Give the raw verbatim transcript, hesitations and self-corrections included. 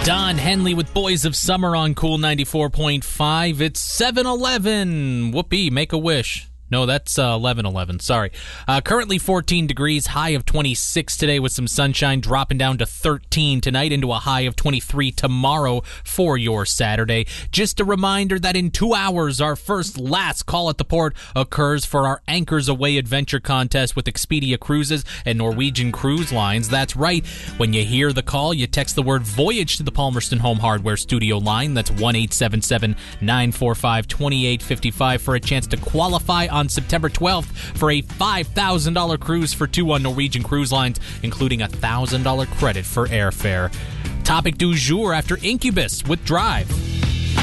Don Henley with Boys of Summer on Cool ninety-four point five. It's seven eleven. Whoopee, make a wish. No, that's uh, eleven eleven. Sorry. Uh, currently fourteen degrees, high of twenty-six today with some sunshine, dropping down to thirteen tonight into a high of twenty-three tomorrow for your Saturday. Just a reminder that in two hours, our first last call at the port occurs for our Anchors Away Adventure Contest with Expedia Cruises and Norwegian Cruise Lines. That's right. When you hear the call, you text the word Voyage to the Palmerston Home Hardware Studio line. That's one eight seven seven, nine four five, two eight five five for a chance to qualify on on September twelfth for a five thousand dollars cruise for two on Norwegian Cruise Lines, including a one thousand dollars credit for airfare. Topic du jour after Incubus with Drive.